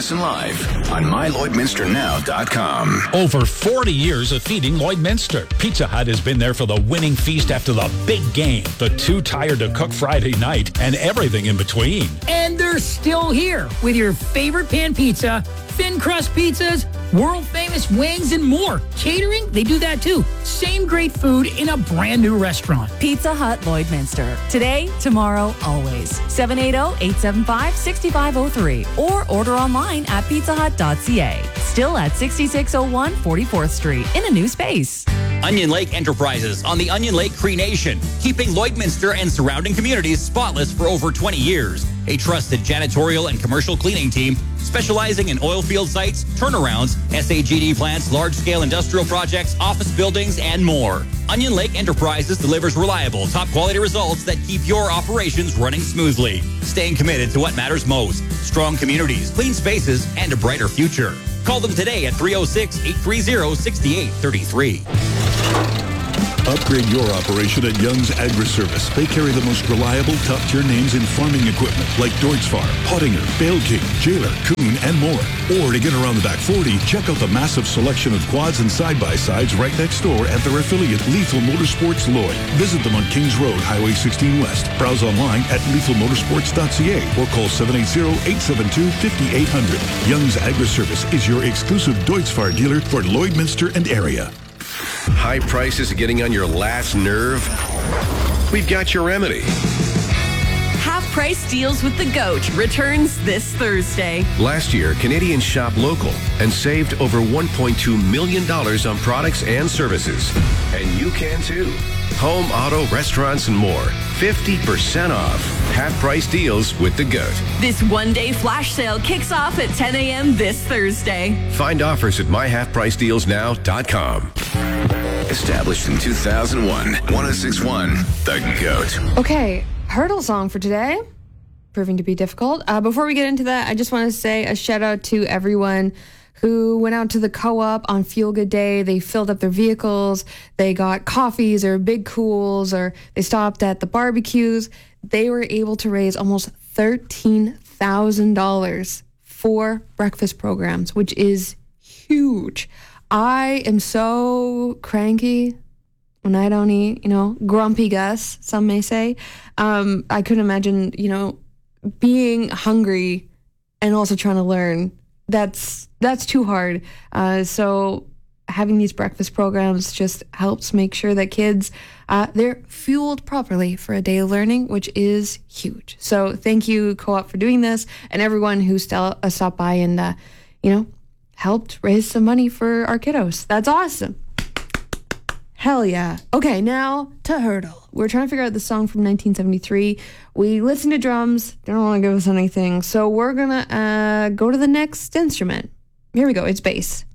Listen live on MyLloydMinsterNow.com. Over 40 years of feeding Lloydminster. Pizza Hut has been there for the winning feast after the big game, the too tired to cook Friday night, and everything in between. And they're still here with your favorite pan pizza, thin crust pizzas, world famous wings, and more. Catering, they do that too. Same great food in a brand new restaurant. Pizza Hut Lloydminster. Today, tomorrow, always. 780-875-6503 or order online at pizzahut.ca. Still at 6601 44th Street in a new space. Onion Lake Enterprises on the Onion Lake Cree Nation, keeping Lloydminster and surrounding communities spotless for over 20 years. A trusted janitorial and commercial cleaning team specializing in oil field sites, turnarounds, SAGD plants, large-scale industrial projects, office buildings, and more. Onion Lake Enterprises delivers reliable, top-quality results that keep your operations running smoothly. Staying committed to what matters most: strong communities, clean spaces, and a brighter future. Call them today at 306-830-6833. Upgrade your operation at Young's Agri-Service. They carry the most reliable, top-tier names in farming equipment like Deutz-Fahr, Pottinger, Bale King, Jailer, Kuhn, and more. Or to get around the back 40, check out the massive selection of quads and side-by-sides right next door at their affiliate Lethal Motorsports Lloyd. Visit them on Kings Road, Highway 16 West. Browse online at lethalmotorsports.ca or call 780-872-5800. Young's Agri-Service is your exclusive Deutz-Fahr dealer for Lloydminster and area. High prices getting on your last nerve? We've got your remedy. Half-price deals with the GOAT returns this Thursday. Last year, Canadians shopped local and saved over $1.2 million on products and services. And you can too. Home, auto, restaurants, and more. 50% off. Half-price deals with the GOAT. This one-day flash sale kicks off at 10 a.m. this Thursday. Find offers at myhalfpricedealsnow.com. Established in 2001, 1061, The GOAT. Okay, hurdle song for today. Proving to be difficult. Before we get into that, I just want to say a shout out to everyone who went out to the co-op on Feel Good Day. They filled up their vehicles. They got coffees or big cools, or they stopped at the barbecues. They were able to raise almost $13,000 for breakfast programs, which is huge. I am so cranky when I don't eat, grumpy Gus, some may say. I couldn't imagine, being hungry and also trying to learn. That's too hard. So having these breakfast programs just helps make sure that kids, they're fueled properly for a day of learning, which is huge. So thank you, Co-op, for doing this, and everyone who stopped by and, helped raise some money for our kiddos. That's awesome. Hell yeah. Okay, now to Hurdle. We're trying to figure out the song from 1973. We listened to drums. They don't want to give us anything. So we're going to go to the next instrument. Here we go. It's bass.